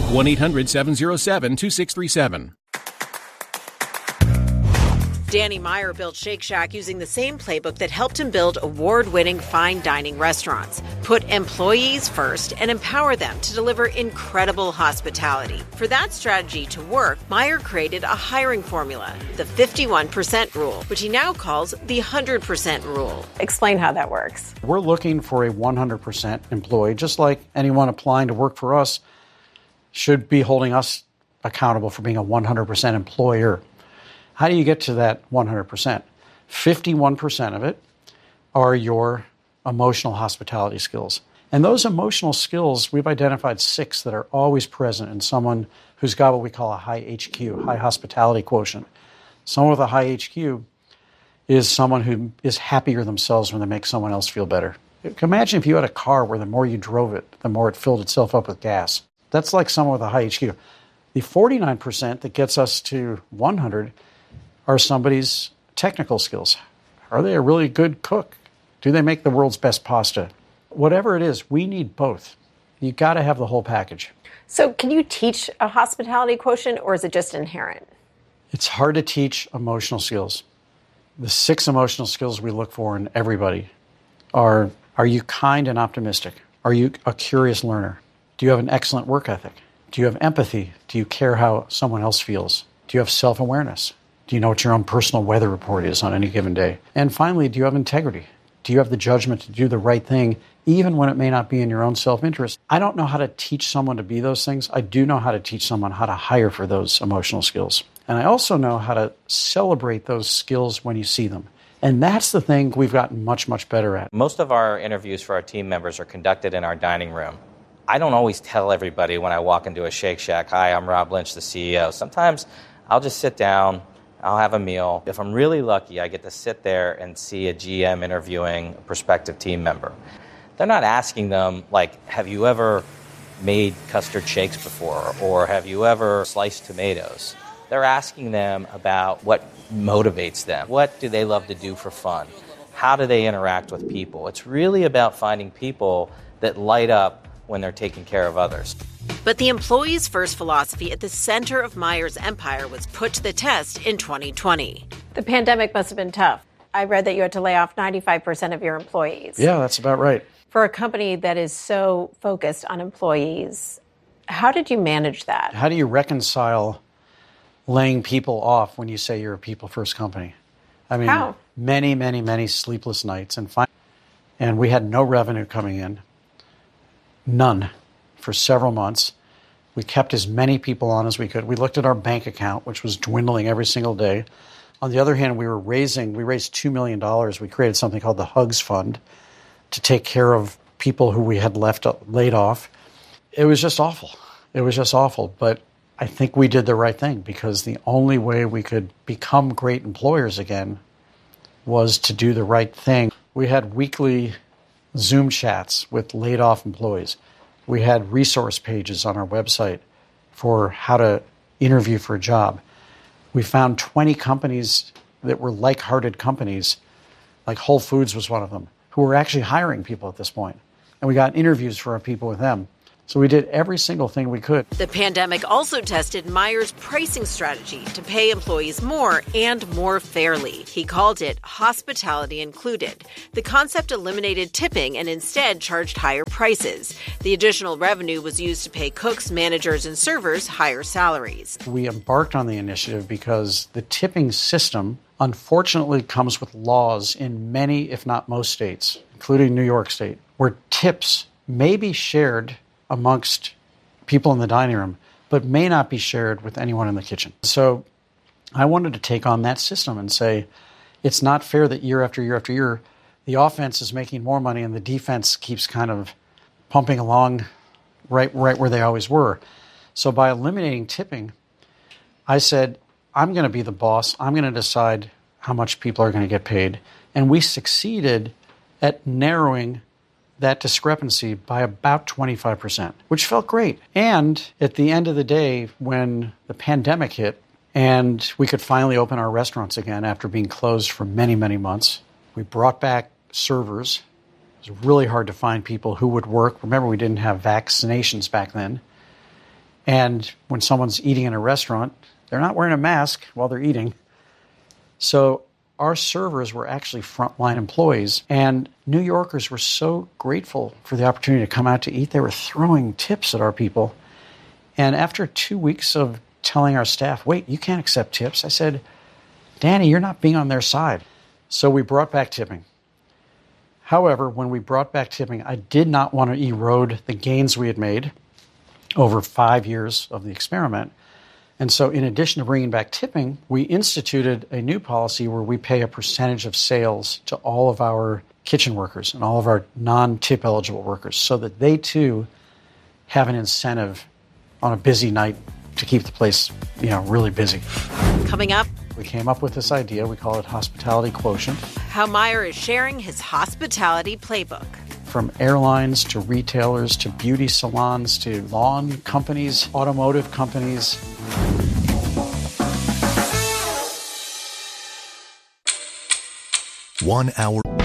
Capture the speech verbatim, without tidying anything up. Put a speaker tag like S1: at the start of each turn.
S1: one eight hundred seven oh seven two six three seven.
S2: Danny Meyer built Shake Shack using the same playbook that helped him build award-winning fine dining restaurants. Put employees first and empower them to deliver incredible hospitality. For that strategy to work, Meyer created a hiring formula, the fifty-one percent rule, which he now calls the one hundred percent rule.
S3: Explain how that works.
S4: We're looking for a one hundred percent employee, just like anyone applying to work for us should be holding us accountable for being a one hundred percent employer. How do you get to that one hundred percent? fifty-one percent of it are your emotional hospitality skills. And those emotional skills, we've identified six that are always present in someone who's got what we call a high H Q, high hospitality quotient. Someone with a high H Q is someone who is happier themselves when they make someone else feel better. Imagine if you had a car where the more you drove it, the more it filled itself up with gas. That's like someone with a high H Q. The forty-nine percent that gets us to one hundred are somebody's technical skills. Are they a really good cook? Do they make the world's best pasta? Whatever it is, we need both. You got to have the whole package.
S3: So can you teach a hospitality quotient, or is it just inherent?
S4: It's hard to teach emotional skills. The six emotional skills we look for in everybody are, are you kind and optimistic? Are you a curious learner? Do you have an excellent work ethic? Do you have empathy? Do you care how someone else feels? Do you have self-awareness? Do you know what your own personal weather report is on any given day? And finally, do you have integrity? Do you have the judgment to do the right thing, even when it may not be in your own self-interest? I don't know how to teach someone to be those things. I do know how to teach someone how to hire for those emotional skills. And I also know how to celebrate those skills when you see them. And that's the thing we've gotten much, much better at.
S5: Most of our interviews for our team members are conducted in our dining room. I don't always tell everybody when I walk into a Shake Shack, "Hi, I'm Rob Lynch, the C E O." Sometimes I'll just sit down, I'll have a meal. If I'm really lucky, I get to sit there and see a G M interviewing a prospective team member. They're not asking them, like, have you ever made custard shakes before? Or have you ever sliced tomatoes? They're asking them about what motivates them. What do they love to do for fun? How do they interact with people? It's really about finding people that light up when they're taking care of others.
S2: But the employees first philosophy at the center of Meyer's empire was put to the test in twenty twenty.
S3: The pandemic must have been tough. I read that you had to lay off ninety-five percent of your employees.
S4: Yeah, that's about right.
S3: For a company that is so focused on employees, how did you manage that?
S4: How do you reconcile laying people off when you say you're a people-first company? I mean,
S3: How?
S4: many, many, many sleepless nights. And, fin- and we had no revenue coming in. None. For several months. We kept as many people on as we could. We looked at our bank account, which was dwindling every single day. On the other hand, we were raising, we raised two million dollars. We created something called the Hugs Fund to take care of people who we had left laid off. It was just awful. It was just awful. But I think we did the right thing, because the only way we could become great employers again was to do the right thing. We had weekly Zoom chats with laid off employees. We had resource pages on our website for how to interview for a job. We found twenty companies that were like-hearted companies, like Whole Foods was one of them, who were actually hiring people at this point. And we got interviews for our people with them. So we did every single thing we could.
S2: The pandemic also tested Meyer's pricing strategy to pay employees more and more fairly. He called it hospitality included. The concept eliminated tipping and instead charged higher prices. The additional revenue was used to pay cooks, managers, and servers higher salaries.
S4: We embarked on the initiative because the tipping system, unfortunately, comes with laws in many, if not most states, including New York State, where tips may be shared amongst people in the dining room, but may not be shared with anyone in the kitchen. So I wanted to take on that system and say, it's not fair that year after year after year, the offense is making more money and the defense keeps kind of pumping along right, right where they always were. So by eliminating tipping, I said, I'm going to be the boss. I'm going to decide how much people are going to get paid. And we succeeded at narrowing that discrepancy by about twenty-five percent, which felt great. And at the end of the day, when the pandemic hit and we could finally open our restaurants again after being closed for many, many months, we brought back servers. It was really hard to find people who would work. Remember, we didn't have vaccinations back then. And when someone's eating in a restaurant, they're not wearing a mask while they're eating. So our servers were actually frontline employees, and New Yorkers were so grateful for the opportunity to come out to eat. They were throwing tips at our people. And after two weeks of telling our staff, wait, you can't accept tips, I said, Danny, you're not being on their side. So we brought back tipping. However, when we brought back tipping, I did not want to erode the gains we had made over five years of the experiment. And so in addition to bringing back tipping, we instituted a new policy where we pay a percentage of sales to all of our kitchen workers and all of our non-tip eligible workers so that they too have an incentive on a busy night to keep the place, you know, really busy.
S2: Coming up,
S4: we came up with this idea. We call it hospitality quotient.
S2: How Meijer is sharing his hospitality playbook.
S4: From airlines to retailers to beauty salons to lawn companies, automotive companies.
S6: One hour.